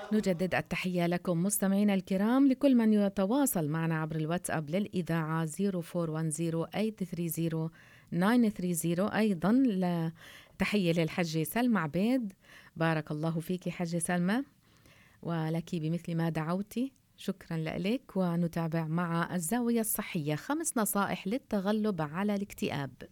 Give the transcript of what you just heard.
نجدد التحية لكم مستمعينا الكرام، لكل من يتواصل معنا عبر الواتساب للإذاعة 0410-830-930. أيضا تحية للحجة سلمى عبيد، بارك الله فيك حجة سلمى ولك بمثل ما دعوتي، شكرا لك. ونتابع مع الزاوية الصحية 5 نصائح للتغلب على الاكتئاب.